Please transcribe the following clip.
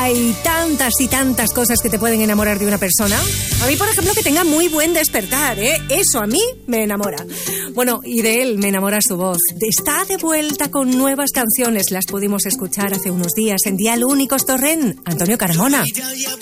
Hay tantas y tantas cosas que te pueden enamorar de una persona. A mí, por ejemplo, que tenga muy buen despertar, ¿eh? Eso a mí me enamora. Bueno, y de él me enamora su voz. Está de vuelta con nuevas canciones. Las pudimos escuchar hace unos días en Dial Únicos Torrent. Antonio Carmona.